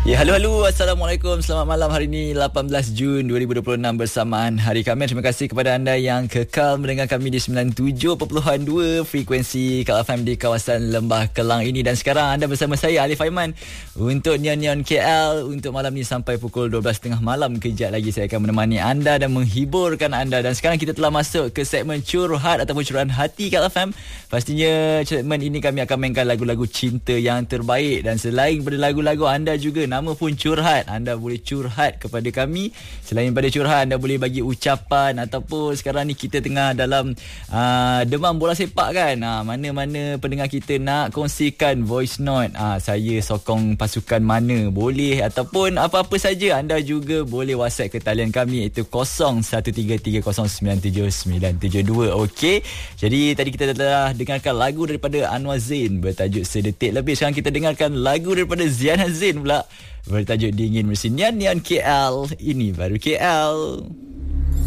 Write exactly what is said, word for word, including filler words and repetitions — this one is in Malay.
Ya, halo-halo. Assalamualaikum. Selamat malam. Hari ini lapan belas Jun dua ribu dua puluh enam bersamaan Hari Khamis. Terima kasih kepada anda yang kekal mendengar kami di sembilan puluh tujuh perpuluhan dua frekuensi Kal F M di kawasan Lembah Kelang ini. Dan sekarang anda bersama saya, Alif Aiman, untuk Neon Neon K L. Untuk malam ni sampai pukul dua belas tiga puluh malam. Kejap lagi saya akan menemani anda dan menghiburkan anda. Dan sekarang kita telah masuk ke segmen Curhat ataupun Curahan Hati Kal F M. Pastinya segmen ini kami akan mainkan lagu-lagu cinta yang terbaik. Dan selain daripada lagu-lagu, anda juga nama pun curhat. Anda boleh curhat kepada kami. Selain daripada curhat, anda boleh bagi ucapan. Ataupun sekarang ni kita tengah dalam uh, demam bola sepak kan. uh, Mana-mana pendengar kita nak kongsikan voice note, uh, saya sokong pasukan mana, boleh. Ataupun apa-apa saja, anda juga boleh WhatsApp ke talian kami, iaitu kosong satu tiga tiga kosong sembilan tujuh sembilan tujuh dua. Okey. Jadi tadi kita telah dengarkan lagu daripada Anwar Zain bertajuk Sedetik Lebih. Sekarang kita dengarkan lagu daripada Ziana Zain pula bertajuk Dingin bersama Neon Neon K L. Ini baru K L.